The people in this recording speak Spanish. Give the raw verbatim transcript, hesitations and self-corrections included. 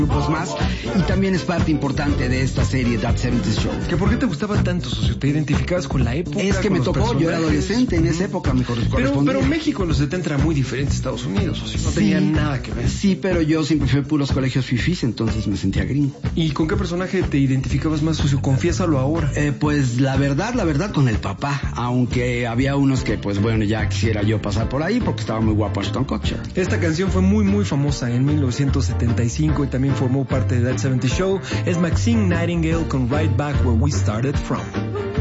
grupos más, y también es parte importante de esta serie That setenta Show. ¿Que por qué te gustaba tanto, socio? ¿Te identificabas con la época? Es que me tocó, personajes? Yo era adolescente en esa época, me correspondía. Pero, pero México en los setenta era muy diferente a Estados Unidos, socio. No sí, tenía nada que ver. Sí, pero yo siempre fui a puros colegios fifís, entonces me sentía gringo. ¿Y con qué personaje te identificabas más, socio? Confiésalo ahora. Eh, pues la verdad, la verdad con el papá, aunque había unos que, pues bueno, ya quisiera yo pasar por ahí porque estaba muy guapo Ashton Kutcher. Esta canción fue muy muy famosa en mil novecientos setenta y cinco y también formó parte de That setenta Show. Es Maxine Nightingale con Right Back Where We Started From.